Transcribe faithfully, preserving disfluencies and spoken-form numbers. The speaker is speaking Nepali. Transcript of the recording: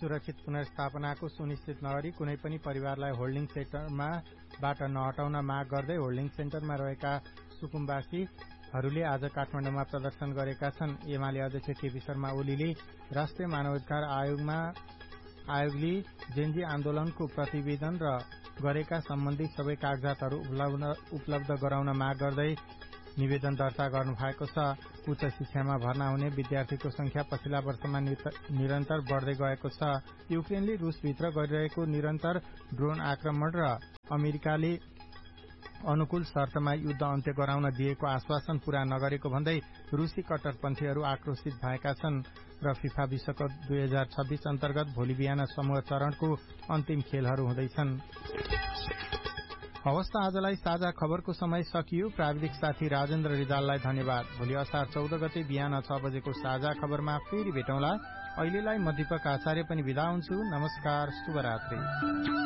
सुरक्षित पुनर्स्थापनाको सुनिश्चित नगरी कुनै पनि परिवारलाई होल्डिङ सेन्टरमा बाट नहटाउन माग गर्दै होल्डिङ सेन्टरमा रहेका सुकुम्बासीहरूले आज काठमाडौँमा प्रदर्शन गरेका छन्। एमाले अध्यक्ष केपी शर्मा ओलीले राष्ट्रिय मानवाधिकार आयोगमा आयोगले जेन्जी आन्दोलनको प्रतिवेदन र गरेका सम्बन्धी सबै कागजातहरू उपलब्ध गराउन माग गर्दै निवेदन दर्ता गर्नु भएको छ। उच्च शिक्षामा भर्ना हुने विद्यार्थीको संख्या पछिल्ला वर्षमा निरन्तर बढ्दै गएको छ। युक्रेनले रूसभित्र गरिरहेको निरन्तर ड्रोन आक्रमण र अमेरिकाले अनुकूल शर्तमा युद्ध अन्त्य गराउन दिएको आश्वासन पूरा नगरेको भन्दै रूसी कट्टरपन्थीहरू आक्रोशित भएका छन् र फिफा विश्वकप दुई हजार छब्बीस अन्तर्गत भोलि बिहान समूह चरणको अन्तिम खेलहरू हुँदैछन्। हवस् त आजलाई साझा खबरको समय सकियो। प्राविधिक साथी राजेन्द्र रिजाललाई धन्यवाद। भोलि असार चौध गते बिहान छ बजेको साझा खबरमा फेरि भेटौँला। अहिलेलाई म दीपक आचार्य पनि बिदा हुन्छु। नमस्कार, शुभरात्रि।